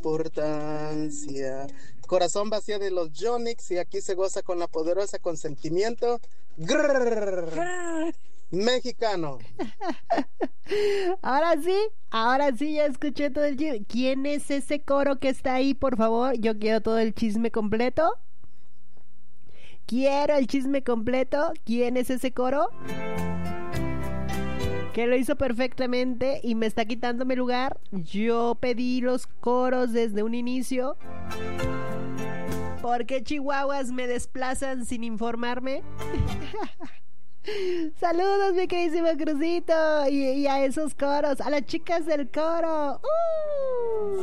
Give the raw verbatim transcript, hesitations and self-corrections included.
importancia. Corazón vacío de los Yonix y aquí se goza con la poderosa consentimiento. Grrr, mexicano. Ahora sí, ahora sí ya escuché todo el chisme. ¿Quién es ese coro que está ahí, por favor? Yo quiero todo el chisme completo. Quiero el chisme completo. ¿Quién es ese coro? Que lo hizo perfectamente y me está quitando mi lugar. Yo pedí los coros desde un inicio. ¿Por qué chihuahuas me desplazan sin informarme? Saludos, mi queridísimo Crucito. Y, y a esos coros, a las chicas del coro. ¡Uh!